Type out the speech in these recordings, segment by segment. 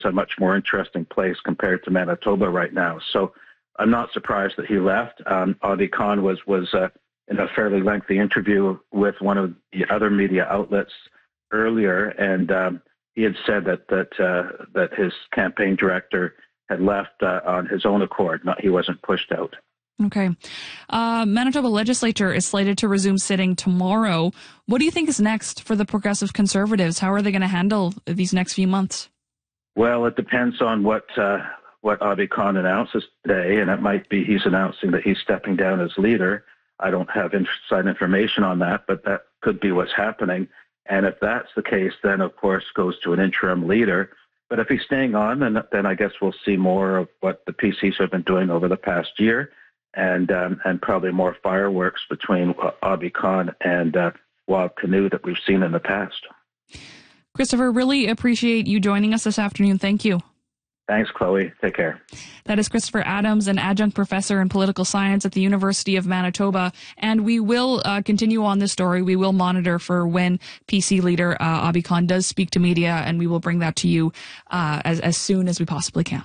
a much more interesting place compared to Manitoba right now. So I'm not surprised that he left. Adi Khan was in a fairly lengthy interview with one of the other media outlets earlier, and he had said that his campaign director had left on his own accord. He wasn't pushed out. Okay. Manitoba legislature is slated to resume sitting tomorrow. What do you think is next for the Progressive Conservatives? How are they going to handle these next few months? Well, it depends on what Adi Khan announces today, and it might be he's announcing that he's stepping down as leader. I don't have inside information on that, but that could be what's happening. And if that's the case, then of course goes to an interim leader. But if he's staying on, then I guess we'll see more of what the PCs have been doing over the past year, and probably more fireworks between Adi Khan and Wab Kinew that we've seen in the past. Christopher, really appreciate you joining us this afternoon. Thank you. Thanks, Chloe. Take care. That is Christopher Adams, an adjunct professor in political science at the University of Manitoba. And we will continue on this story. We will monitor for when PC leader Adi Khan does speak to media, and we will bring that to you as soon as we possibly can.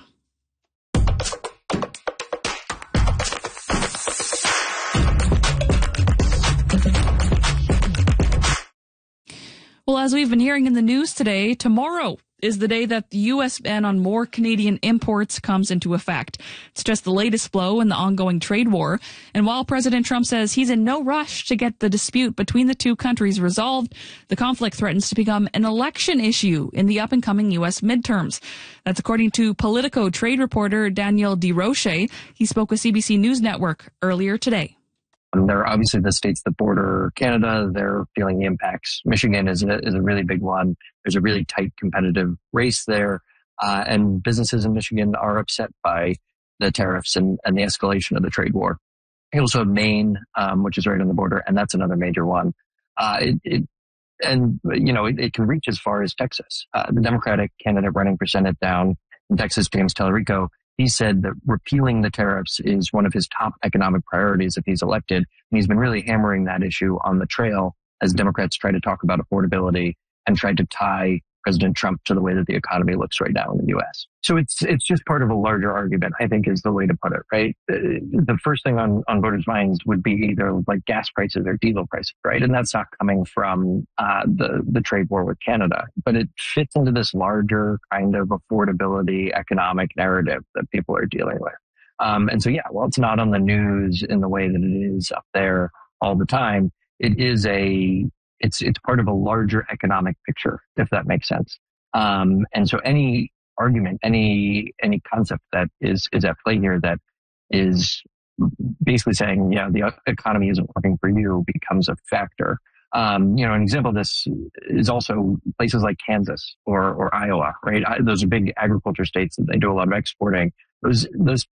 Well, as we've been hearing in the news today, tomorrow is the day that the U.S. ban on more Canadian imports comes into effect. It's just the latest blow in the ongoing trade war. And while President Trump says he's in no rush to get the dispute between the two countries resolved, the conflict threatens to become an election issue in the up-and-coming U.S. midterms. That's according to Politico trade reporter Daniel DeRoche. He spoke with CBC News Network earlier today. There are obviously the states that border Canada. They're feeling the impacts. Michigan is a really big one. There's a really tight competitive race there. And businesses in Michigan are upset by the tariffs and the escalation of the trade war. You also have Maine, which is right on the border, and that's another major one. It can reach as far as Texas. The Democratic candidate running for Senate down in Texas, James Tallarico, he said that repealing the tariffs is one of his top economic priorities if he's elected. And he's been really hammering that issue on the trail as Democrats try to talk about affordability and try to tie President Trump to the way that the economy looks right now in the U.S. So it's just part of a larger argument, I think, is the way to put it, right? The first thing on voters' minds would be either like gas prices or diesel prices, right? And that's not coming from the trade war with Canada, but it fits into this larger kind of affordability economic narrative that people are dealing with. And so, yeah, while it's not on the news in the way that it is up there all the time, it is it's part of a larger economic picture, if that makes sense. And so any argument, any concept that is at play here that is basically saying, yeah, the economy isn't working for you becomes a factor. An example of this is also places like Kansas or Iowa, right? Those are big agriculture states that they do a lot of exporting. Those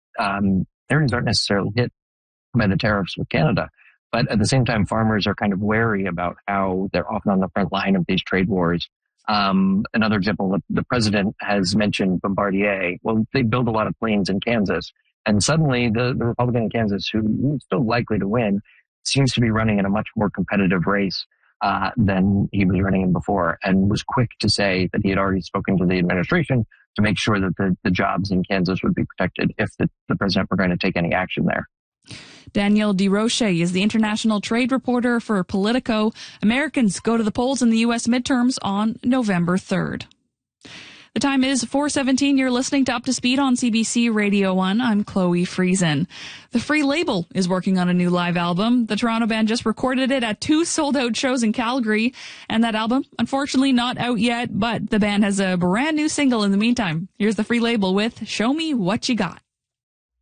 areas aren't necessarily hit by the tariffs with Canada. But at the same time, farmers are kind of wary about how they're often on the front line of these trade wars. Another example, the president has mentioned Bombardier. Well, they build a lot of planes in Kansas. And suddenly the Republican in Kansas, who is still likely to win, seems to be running in a much more competitive race than he was running in before, and was quick to say that he had already spoken to the administration to make sure that the jobs in Kansas would be protected if the president were going to take any action there. Daniel DeRoche is the international trade reporter for Politico. Americans go to the polls in the U.S. midterms on November 3rd. The time is 4:17. You're listening to Up to Speed on CBC Radio 1. I'm Chloe Friesen. The Free Label is working on a new live album. The Toronto band just recorded it at 2 sold-out shows in Calgary. And that album, unfortunately, not out yet, but the band has a brand new single in the meantime. Here's The Free Label with Show Me What You Got.